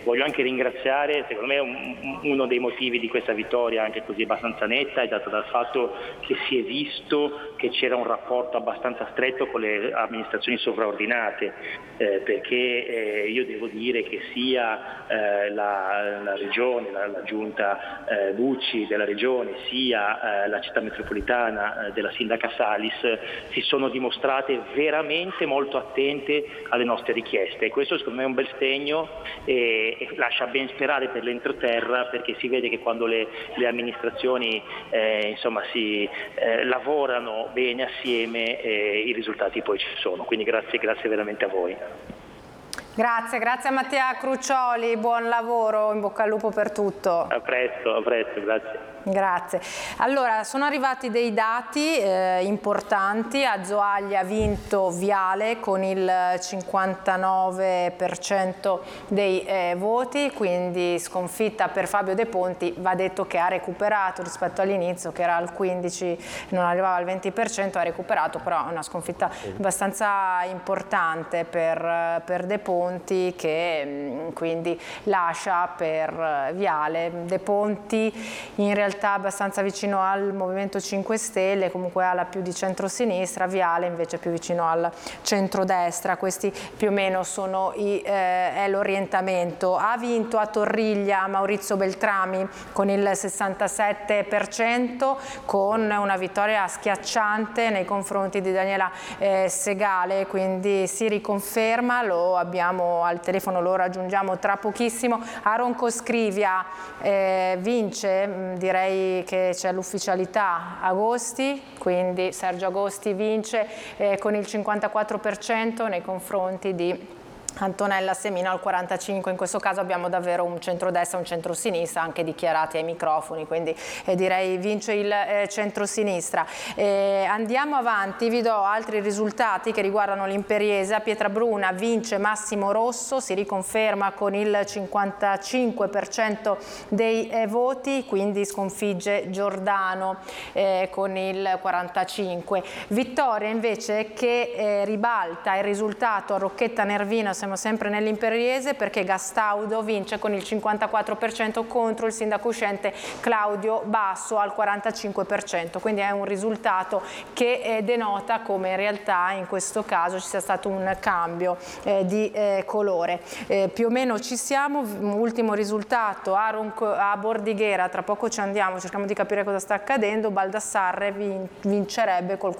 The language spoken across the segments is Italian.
voglio anche ringraziare, secondo me uno dei motivi di questa vittoria anche così abbastanza netta è dato dal fatto che si è visto che c'era un rapporto abbastanza stretto con le amministrazioni sovraordinate, perché io devo dire che sia la regione, la giunta Bucci della regione, sia la città metropolitana della sindaca Salis si sono dimostrate veramente molto attente alle nostre richieste, e questo secondo me è un bel segno e lascia ben sperare per l'entroterra, perché si vede che quando le amministrazioni lavorano bene assieme i risultati poi ci sono, quindi grazie veramente a voi. Grazie a Mattia Crucioli, buon lavoro, in bocca al lupo per tutto. A presto, grazie. Grazie. Allora, sono arrivati dei dati importanti. A Zoaglia ha vinto Viale con il 59% dei voti, quindi sconfitta per Fabio De Ponti. Va detto che ha recuperato rispetto all'inizio, che era al 15%, non arrivava al 20%, ha recuperato, però è una sconfitta abbastanza importante per De Ponti, che quindi lascia per Viale. De Ponti in realtà abbastanza vicino al Movimento 5 Stelle, comunque alla più di centrosinistra, Viale invece più vicino al centrodestra. Questi più o meno sono è l'orientamento. Ha vinto a Torriglia Maurizio Beltrami con il 67%, con una vittoria schiacciante nei confronti di Daniela Segale, quindi si riconferma. Lo abbiamo al telefono, lo raggiungiamo tra pochissimo. Aaron Coscrivia vince, direi che c'è l'ufficialità, Agosti, quindi Sergio Agosti vince con il 54% nei confronti di Antonella Semino al 45%. In questo caso abbiamo davvero un centrodestra e un centrosinistra anche dichiarati ai microfoni, quindi direi vince il centrosinistra. Andiamo avanti, vi do altri risultati che riguardano l'Imperiese. Pietrabruna vince Massimo Rosso, si riconferma con il 55% dei voti, quindi sconfigge Giordano con il 45%. Vittoria invece che ribalta il risultato a Rocchetta Nervino, siamo sempre nell'Imperiese, perché Gastaudo vince con il 54% contro il sindaco uscente Claudio Basso al 45%, quindi è un risultato che denota come in realtà in questo caso ci sia stato un cambio di colore. Più o meno ci siamo. Ultimo risultato a Bordighera, tra poco ci andiamo, cerchiamo di capire cosa sta accadendo. Baldassarre vincerebbe col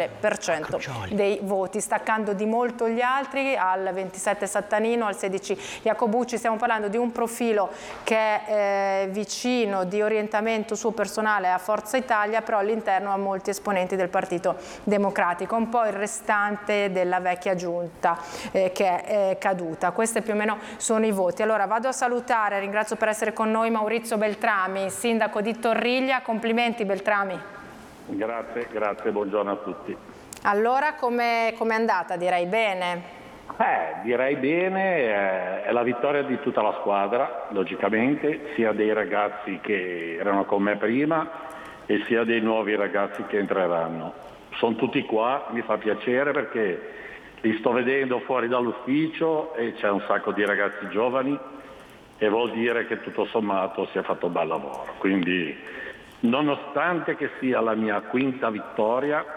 43% dei voti, staccando di molto gli altri, al 27% Sattanino, al 16% Iacobucci. Stiamo parlando di un profilo che è vicino di orientamento suo personale a Forza Italia, però all'interno ha molti esponenti del Partito Democratico, un po' il restante della vecchia giunta che è caduta. Questi più o meno sono i voti. Allora vado a salutare, ringrazio per essere con noi Maurizio Beltrami, sindaco di Torriglia. Complimenti Beltrami. Grazie, buongiorno a tutti. Allora com'è andata? Direi bene. Direi bene, è la vittoria di tutta la squadra, logicamente, sia dei ragazzi che erano con me prima e sia dei nuovi ragazzi che entreranno. Sono tutti qua, mi fa piacere perché li sto vedendo fuori dall'ufficio e c'è un sacco di ragazzi giovani e vuol dire che tutto sommato si è fatto un bel lavoro. Quindi, nonostante che sia la mia quinta vittoria,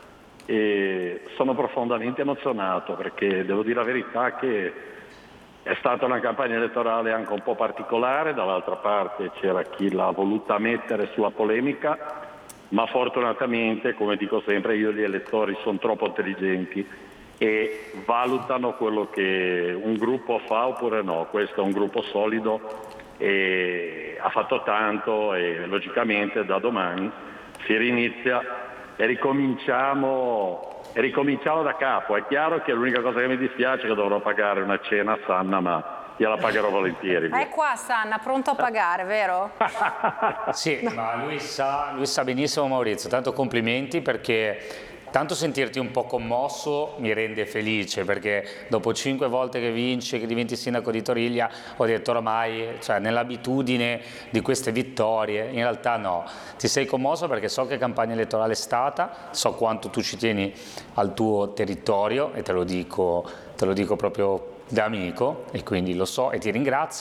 e sono profondamente emozionato, perché devo dire la verità che è stata una campagna elettorale anche un po' particolare. Dall'altra parte c'era chi l'ha voluta mettere sulla polemica, ma fortunatamente, come dico sempre, io gli elettori sono troppo intelligenti e valutano quello che un gruppo fa oppure no. Questo è un gruppo solido e ha fatto tanto, e logicamente da domani si rinizia e ricominciamo da capo. È chiaro che l'unica cosa che mi dispiace è che dovrò pagare una cena a Sanna, ma gliela pagherò volentieri. È qua Sanna, pronto a pagare, vero? Sì, ma lui sa benissimo Maurizio, tanto complimenti, perché tanto sentirti un po' commosso mi rende felice, perché dopo 5 volte che vinci, che diventi sindaco di Torriglia, ho detto oramai, cioè nell'abitudine di queste vittorie, in realtà no, ti sei commosso perché so che campagna elettorale è stata, so quanto tu ci tieni al tuo territorio e te lo dico proprio da amico, e quindi lo so e ti ringrazio.